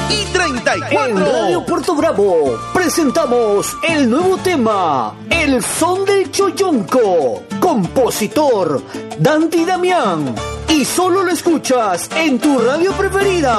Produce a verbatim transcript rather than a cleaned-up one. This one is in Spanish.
y treinta y cuatro. En Radio Puerto Bravo presentamos el nuevo tema, El Son del Choyonco. Compositor, Danti Damián. Y solo lo escuchas en tu radio preferida.